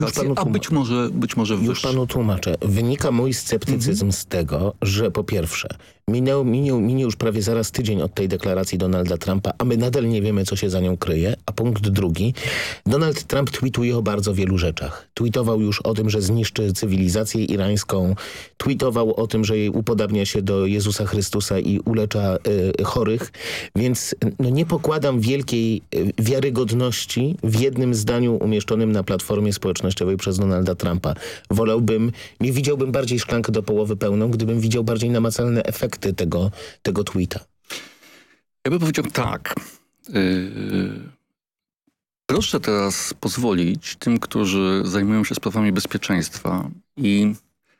a być może wyższy. Już panu tłumaczę. Wynika mój sceptycyzm z tego, że po pierwsze minie już prawie zaraz tydzień od tej deklaracji Donalda Trumpa, a my nadal nie wiemy, co się za nią kryje. A punkt drugi, Donald Trump tweetuje o bardzo wielu rzeczach. Tweetował już o tym, że zniszczy cywilizację irańską, tweetował o tym, że jej upodabnia się do Jezusa Chrystusa i ulecza chorych, więc nie pokładam wielkiej wiarygodności w jednym zdaniu umieszczonym na platformie społecznościowej przez Donalda Trumpa. Nie widziałbym bardziej szklankę do połowy pełną, gdybym widział bardziej namacalne efekty tego tweeta. Ja bym powiedział tak. Proszę teraz pozwolić tym, którzy zajmują się sprawami bezpieczeństwa i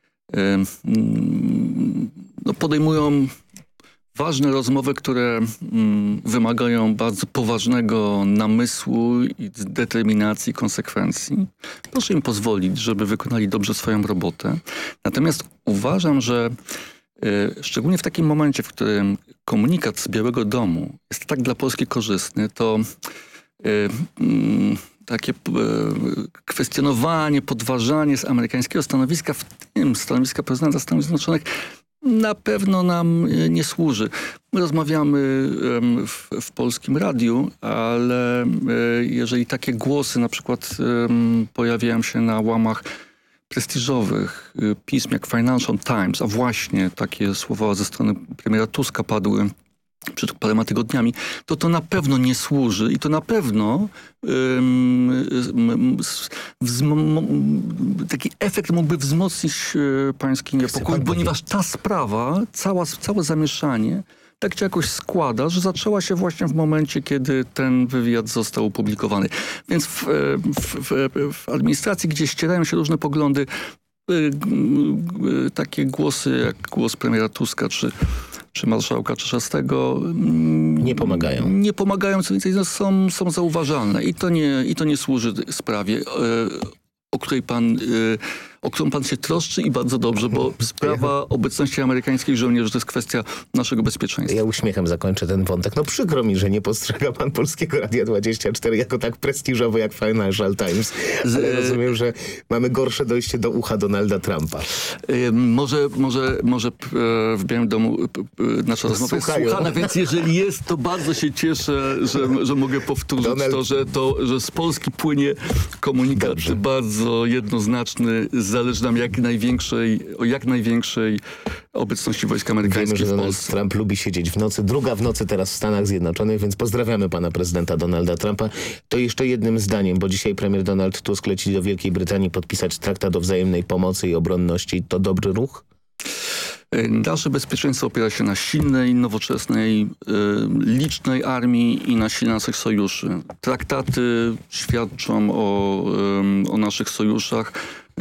podejmują ważne rozmowy, które wymagają bardzo poważnego namysłu i determinacji, konsekwencji. Proszę im pozwolić, żeby wykonali dobrze swoją robotę. Natomiast uważam, że szczególnie w takim momencie, w którym komunikat z Białego Domu jest tak dla Polski korzystny, to takie kwestionowanie, podważanie z amerykańskiego stanowiska, w tym stanowiska prezydenta Stanów Zjednoczonych, na pewno nam nie służy. My rozmawiamy w polskim radiu, ale jeżeli takie głosy na przykład pojawiają się na łamach prestiżowych pism jak Financial Times, a właśnie takie słowa ze strony premiera Tuska padły przed paroma tygodniami, to na pewno nie służy i to na pewno taki efekt mógłby wzmocnić pański niepokój, ponieważ ta sprawa, całe zamieszanie tak się jakoś składa, że zaczęła się właśnie w momencie, kiedy ten wywiad został opublikowany. Więc w administracji, gdzie ścierają się różne poglądy, takie głosy jak głos premiera Tuska czy marszałka Czerzastego nie pomagają, co więcej, są zauważalne i to nie służy sprawie, o którą pan się troszczy i bardzo dobrze, bo sprawa obecności amerykańskich żołnierzy to jest kwestia naszego bezpieczeństwa. Ja uśmiechem zakończę ten wątek. Przykro mi, że nie postrzega pan Polskiego Radia 24 jako tak prestiżowe jak Financial Times, ale rozumiem, że mamy gorsze dojście do ucha Donalda Trumpa. Może w Białym Domu nasza rozmowa jest słuchana, więc jeżeli jest, to bardzo się cieszę, że mogę powtórzyć że z Polski płynie komunikat bardzo jednoznaczny, zależy nam o jak największej obecności wojsk amerykańskich w Polsce. Wiemy, że Donald Trump lubi siedzieć w nocy. Druga w nocy teraz w Stanach Zjednoczonych, więc pozdrawiamy pana prezydenta Donalda Trumpa. To jeszcze jednym zdaniem, bo dzisiaj premier Donald Tusk leci do Wielkiej Brytanii podpisać traktat o wzajemnej pomocy i obronności. To dobry ruch? Nasze bezpieczeństwo opiera się na silnej, nowoczesnej, licznej armii i na sile naszych sojuszy. Traktaty świadczą o naszych sojuszach.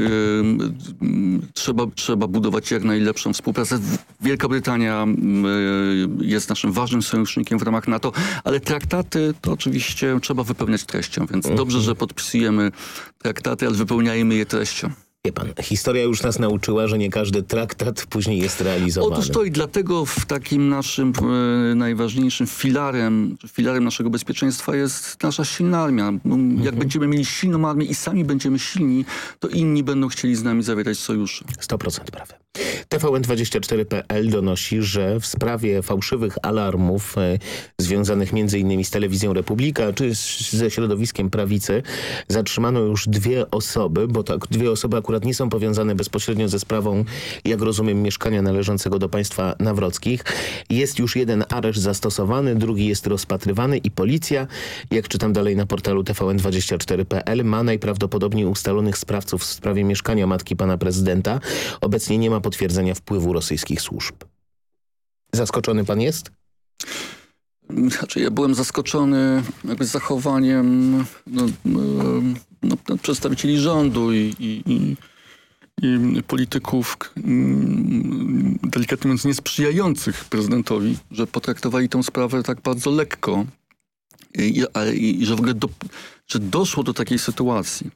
Trzeba budować jak najlepszą współpracę. Wielka Brytania jest naszym ważnym sojusznikiem w ramach NATO, ale traktaty to oczywiście trzeba wypełniać treścią, więc dobrze, że podpisujemy traktaty, ale wypełniajmy je treścią. Wie pan, historia już nas nauczyła, że nie każdy traktat później jest realizowany. Otóż to i dlatego w takim naszym najważniejszym filarem naszego bezpieczeństwa jest nasza silna armia. Jak będziemy mieli silną armię i sami będziemy silni, to inni będą chcieli z nami zawierać sojusze. 100% prawy. TVN24.pl donosi, że w sprawie fałszywych alarmów związanych m.in. z Telewizją Republika czy ze środowiskiem prawicy zatrzymano już 2 osoby, bo tak 2 osoby akurat nie są powiązane bezpośrednio ze sprawą, jak rozumiem, mieszkania należącego do państwa Nawrockich. Jest już 1 areszt zastosowany, drugi jest rozpatrywany i policja, jak czytam dalej na portalu TVN24.pl, ma najprawdopodobniej ustalonych sprawców w sprawie mieszkania matki pana prezydenta. Obecnie nie ma potwierdzenia wpływu rosyjskich służb. Zaskoczony pan jest? Znaczy, ja byłem zaskoczony jakby zachowaniem przedstawicieli rządu i polityków, delikatnie mówiąc, niesprzyjających prezydentowi, że potraktowali tę sprawę tak bardzo lekko i że w ogóle że doszło do takiej sytuacji.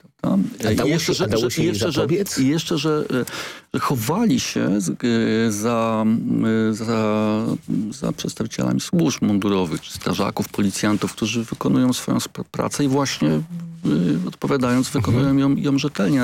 I jeszcze, że chowali się za przedstawicielami służb mundurowych, czy strażaków, policjantów, którzy wykonują swoją pracę i właśnie odpowiadając, wykonują ją rzetelnie.